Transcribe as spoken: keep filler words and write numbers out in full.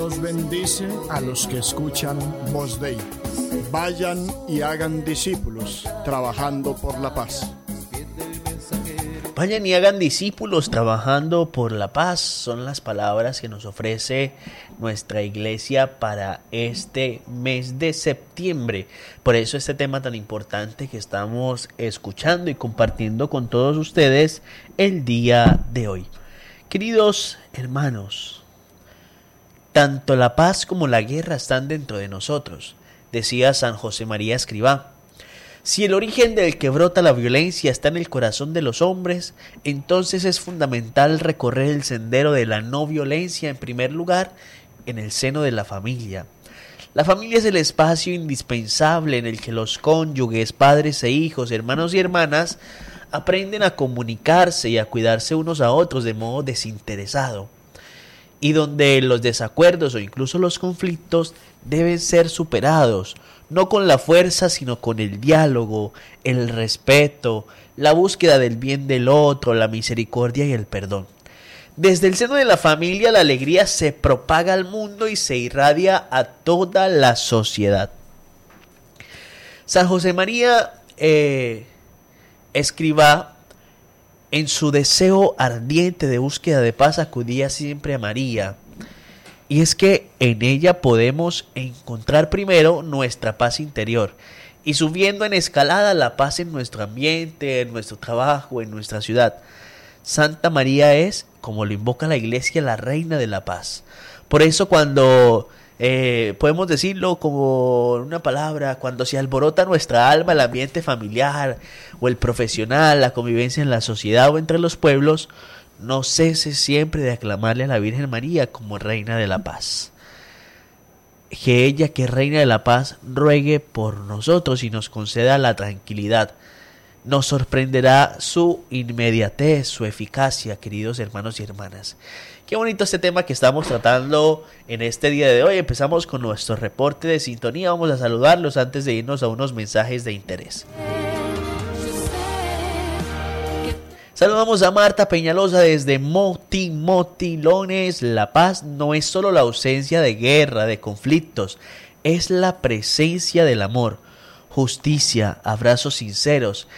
Dios bendice a los que escuchan Voz Dei. Vayan y hagan discípulos, trabajando por la paz. Vayan y hagan discípulos trabajando por la paz. Son las palabras que nos ofrece nuestra iglesia para este mes de septiembre. Por eso este tema tan importante que estamos escuchando y compartiendo con todos ustedes el día de hoy. Queridos hermanos, tanto la paz como la guerra están dentro de nosotros, decía San José María Escrivá. Si el origen del que brota la violencia está en el corazón de los hombres, entonces es fundamental recorrer el sendero de la no violencia, en primer lugar, en el seno de la familia. La familia es el espacio indispensable en el que los cónyuges, padres e hijos, hermanos y hermanas, aprenden a comunicarse y a cuidarse unos a otros de modo desinteresado, y donde los desacuerdos o incluso los conflictos deben ser superados, no con la fuerza, sino con el diálogo, el respeto, la búsqueda del bien del otro, la misericordia y el perdón. Desde el seno de la familia, la alegría se propaga al mundo y se irradia a toda la sociedad. San José María eh, Escrivá, en su deseo ardiente de búsqueda de paz, acudía siempre a María. Y es que en ella podemos encontrar primero nuestra paz interior y subiendo en escalada la paz en nuestro ambiente, en nuestro trabajo, en nuestra ciudad. Santa María es, como lo invoca la Iglesia, la reina de la paz. Por eso cuando eh, podemos decirlo como una palabra, cuando se alborota nuestra alma, el ambiente familiar o el profesional, la convivencia en la sociedad o entre los pueblos, no cese siempre de aclamarle a la Virgen María como Reina de la Paz. Que ella, que es Reina de la Paz, ruegue por nosotros y nos conceda la tranquilidad. Nos sorprenderá su inmediatez, su eficacia, queridos hermanos y hermanas. Qué bonito este tema que estamos tratando en este día de hoy. Empezamos con nuestro reporte de sintonía. Vamos a saludarlos antes de irnos a unos mensajes de interés. Saludamos a Marta Peñalosa desde Moti, Motilones. La paz no es solo la ausencia de guerra, de conflictos, es la presencia del amor, justicia, abrazos sinceros,